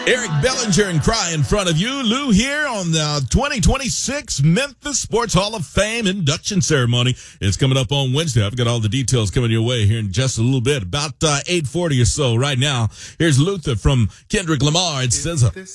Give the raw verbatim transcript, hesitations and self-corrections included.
Eric Bellinger and Cry in front of you. Lou here on the twenty twenty-six Memphis Sports Hall of Fame induction ceremony. It's coming up on Wednesday. I've got all the details coming your way here in just a little bit, about uh, eight forty or so right now. Here's Luther from Kendrick Lamar. It says...